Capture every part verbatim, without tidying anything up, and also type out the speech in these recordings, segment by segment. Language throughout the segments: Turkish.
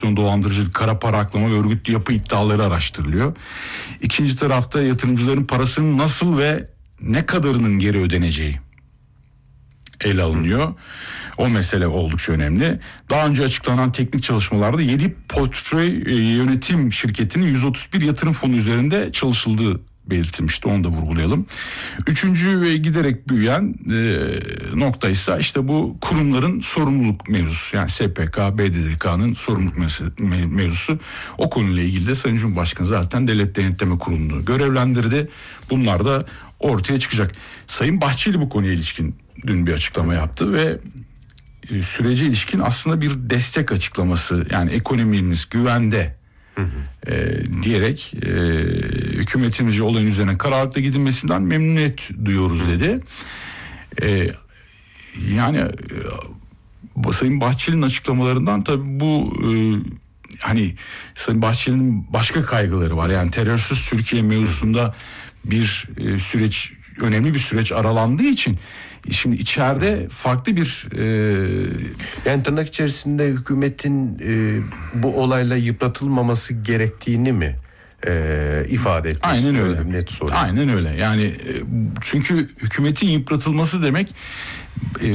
dolandırıcılık, kara para aklama ve örgütlü yapı iddiaları araştırılıyor. İkinci tarafta yatırımcıların parasının nasıl ve ne kadarının geri ödeneceği ele alınıyor. O mesele oldukça önemli. Daha önce açıklanan teknik çalışmalarda yedi portföy yönetim şirketinin yüz otuz bir yatırım fonu üzerinde çalışıldığı belirtilmişti. Onu da vurgulayalım. Üçüncü ve giderek büyüyen e, nokta ise işte bu kurumların sorumluluk mevzusu. Yani S P K, B D D K'nın sorumluluk mevzusu. O konuyla ilgili de Sayın Cumhurbaşkanı zaten Devlet Denetleme Kurulu'nu görevlendirdi. Bunlar da ortaya çıkacak. Sayın Bahçeli bu konuya ilişkin dün bir açıklama yaptı ve e, sürece ilişkin aslında bir destek açıklaması, yani ekonomimiz güvende Hı hı. E, diyerek e, hükümetimizce olayın üzerine kararlılıkla gidilmesinden memnuniyet duyuyoruz dedi. E, yani e, Sayın Bahçeli'nin açıklamalarından tabii bu e, hani Sayın Bahçeli'nin başka kaygıları var. Yani terörsüz Türkiye mevzusunda bir e, süreç, önemli bir süreç aralandığı için şimdi içeride farklı bir e... yani tırnak içerisinde hükümetin e, bu olayla yıpratılmaması gerektiğini mi e, ifade etmek Aynen istiyorum, öyle. net soru. Aynen öyle. Yani e, çünkü hükümetin yıpratılması demek e,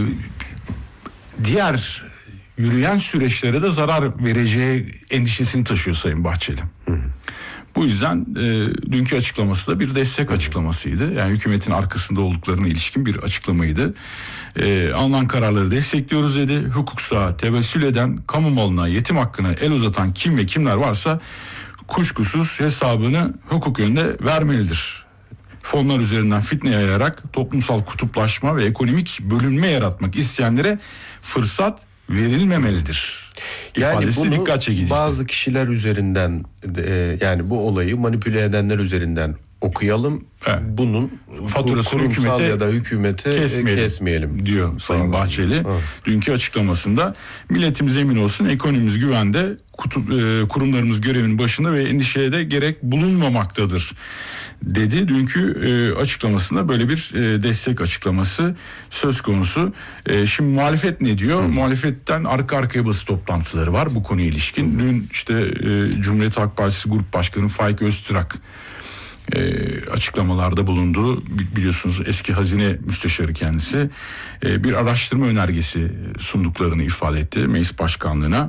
diğer yürüyen süreçlere de zarar vereceği endişesini taşıyor Sayın Bahçeli. Hı hı. Bu yüzden e, dünkü açıklaması da bir destek açıklamasıydı. Yani hükümetin arkasında olduklarına ilişkin bir açıklamaydı. E, alınan kararları destekliyoruz dedi. Hukuksa tevessül eden, kamu malına, yetim hakkına el uzatan kim ve kimler varsa kuşkusuz hesabını hukuk yönünde vermelidir. Fonlar üzerinden fitne yayarak toplumsal kutuplaşma ve ekonomik bölünme yaratmak isteyenlere fırsat verilmemelidir. Yani bunu dikkat çekici. Bazı kişiler üzerinden e, yani bu olayı manipüle edenler üzerinden okuyalım. Evet. Bunun faturasını hükümete ya da hükümete kesmeyelim, kesmeyelim diyor Sayın Bahçeli. Evet. Dünkü açıklamasında milletimiz emin olsun, ekonomimiz güvende, kutup, e, kurumlarımız görevinin başında ve endişeye de gerek bulunmamaktadır dedi. Dünkü e, açıklamasında böyle bir e, destek açıklaması söz konusu. E, şimdi muhalefet ne diyor? Hı. Muhalefetten arka arkaya basın toplantıları var bu konuya ilişkin. Hı. Dün işte e, Cumhuriyet Halk Partisi Grup Başkanı Faik Öztürk e, açıklamalarda bulundu. Biliyorsunuz eski hazine müsteşarı kendisi. E, bir araştırma önergesi sunduklarını ifade etti meclis başkanlığına.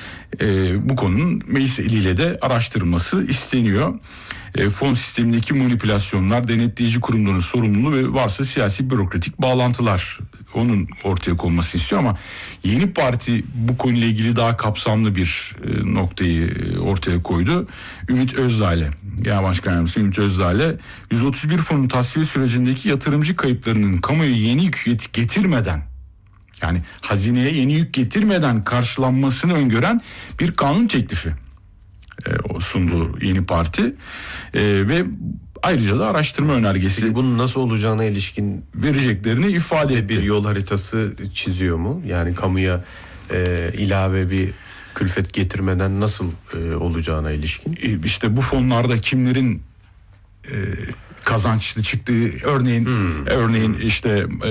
E, bu konunun meclis eliyle de araştırılması isteniyor. E, fon sistemindeki manipülasyonlar, denetleyici kurumların sorumluluğu ve varsa siyasi bürokratik bağlantılar, onun ortaya konmasını istiyor ama yeni parti bu konuyla ilgili daha kapsamlı bir e, noktayı ortaya koydu. Ümit Özdağ'le, Genel Başkan Yardımcısı Ümit Özdağ'le yüz otuz bir fonun tasfiye sürecindeki yatırımcı kayıplarının kamuya yeni yük getirmeden, yani hazineye yeni yük getirmeden karşılanmasını öngören bir kanun teklifi e, sundu yeni parti e, ve ayrıca da araştırma önergesi. Peki bunun nasıl olacağına ilişkin vereceklerini ifade etti. Bir yol haritası çiziyor mu? Yani kamuya e, ilave bir külfet getirmeden nasıl e, olacağına ilişkin? E, işte bu fonlarda kimlerin e, kazançlı çıktığı, örneğin hmm. örneğin işte e,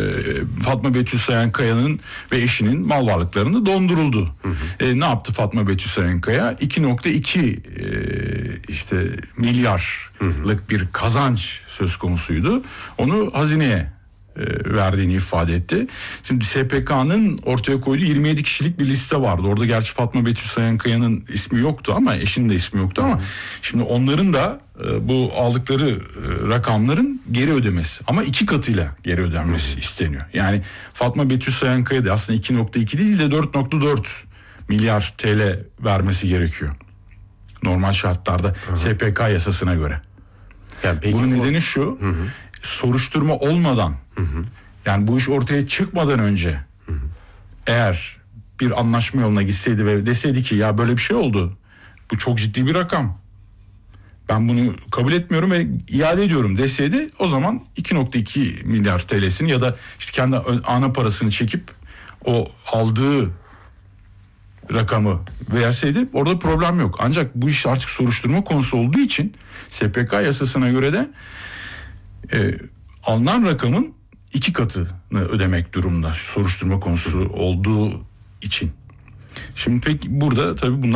Fatma Betül Sayankaya'nın ve eşinin mal varlıklarını donduruldu. Hmm. E, ne yaptı Fatma Betül Sayankaya? iki nokta iki e, işte milyarlık hmm. bir kazanç söz konusuydu. Onu hazineye e, verdiğini ifade etti. Şimdi S P K'nın ortaya koyduğu yirmi yedi kişilik bir liste vardı. Orada gerçi Fatma Betül Sayankaya'nın ismi yoktu ama eşinin de ismi yoktu ama hmm. şimdi onların da e, bu aldıkları e, rakamların geri ödemesi ama iki katıyla geri ödenmesi hmm. isteniyor. Yani Fatma Betül Sayankaya da aslında iki nokta iki değil de dört nokta dört milyar T L vermesi gerekiyor. Normal şartlarda hmm. S P K yasasına göre. Yani peki bunun bu... nedeni şu. Hmm. Soruşturma olmadan, hı hı. yani bu iş ortaya çıkmadan önce hı hı. eğer bir anlaşma yoluna gitseydi ve deseydi ki ya böyle bir şey oldu, bu çok ciddi bir rakam, ben bunu kabul etmiyorum ve iade ediyorum deseydi, o zaman iki nokta iki milyar T L'sini ya da işte kendi ana parasını çekip o aldığı rakamı verseydi orada problem yok. Ancak bu iş artık soruşturma konusu olduğu için S P K yasasına göre de E, alınan rakamın iki katını ödemek durumunda soruşturma konusu olduğu için. Şimdi peki burada tabii bunlar